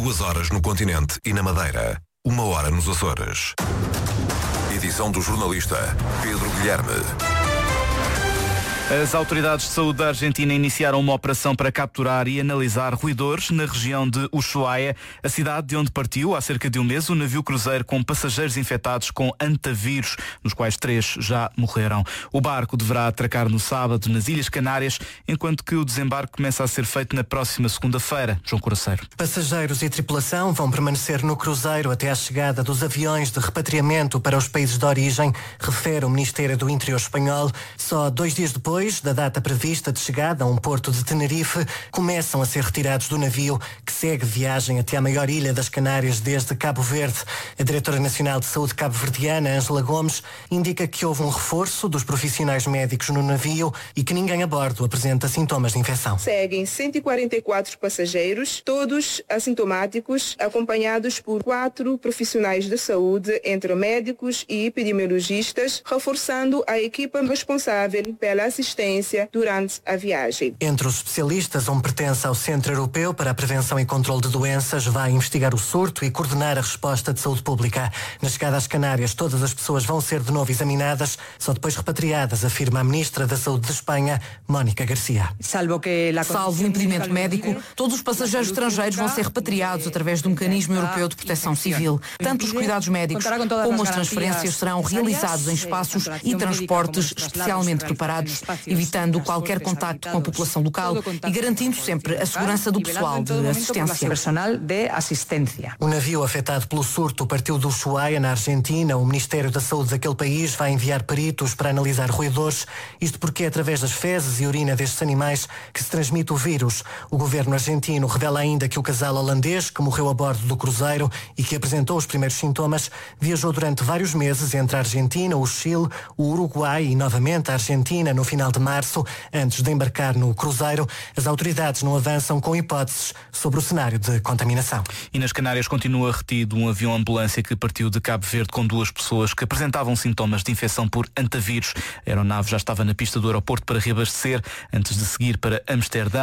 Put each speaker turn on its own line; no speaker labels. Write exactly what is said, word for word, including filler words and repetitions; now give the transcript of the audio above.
Duas horas no continente e na Madeira. Uma hora nos Açores. Edição do jornalista Pedro Guilherme.
As autoridades de saúde da Argentina iniciaram uma operação para capturar e analisar roedores na região de Ushuaia, a cidade de onde partiu há cerca de um mês o navio cruzeiro com passageiros infectados com antavírus, nos quais três já morreram. O barco deverá atracar no sábado nas Ilhas Canárias, enquanto que o desembarque começa a ser feito na próxima segunda-feira. João Coraceiro.
Passageiros e tripulação vão permanecer no cruzeiro até à chegada dos aviões de repatriamento para os países de origem, refere o Ministério do Interior espanhol. Só dois dias depois Depois da data prevista de chegada a um porto de Tenerife, começam a ser retirados do navio que segue viagem até à maior ilha das Canárias desde Cabo Verde. A Diretora Nacional de Saúde cabo-verdiana, Ângela Gomes, indica que houve um reforço dos profissionais médicos no navio e que ninguém a bordo apresenta sintomas de infecção.
Seguem cento e quarenta e quatro passageiros, todos assintomáticos, acompanhados por quatro profissionais de saúde, entre médicos e epidemiologistas, reforçando a equipa responsável pela assistência durante a viagem.
Entre os especialistas, um pertence ao Centro Europeu para a Prevenção e Controlo de Doenças, vai investigar o surto e coordenar a resposta de saúde pública. Na chegada às Canárias, todas as pessoas vão ser de novo examinadas, só depois repatriadas, afirma a Ministra da Saúde de Espanha, Mónica Garcia.
Salvo o impedimento médico, todos os passageiros estrangeiros vão ser repatriados através do Mecanismo Europeu de Proteção Civil. Tanto os cuidados médicos como as transferências serão realizados em espaços e transportes especialmente preparados, evitando qualquer contacto com a população local e garantindo sempre a segurança do pessoal de assistência.
O navio afetado pelo surto partiu do Ushuaia, na Argentina. O Ministério da Saúde daquele país vai enviar peritos para analisar roedores, isto porque é através das fezes e urina destes animais que se transmite o vírus. O governo argentino revela ainda que o casal holandês, que morreu a bordo do cruzeiro e que apresentou os primeiros sintomas, viajou durante vários meses entre a Argentina, o Chile, o Uruguai e novamente a Argentina no final de março, antes de embarcar no cruzeiro. As autoridades não avançam com hipóteses sobre o cenário de contaminação.
E nas Canárias continua retido um avião-ambulância que partiu de Cabo Verde com duas pessoas que apresentavam sintomas de infecção por antavírus. A aeronave já estava na pista do aeroporto para reabastecer antes de seguir para Amsterdão.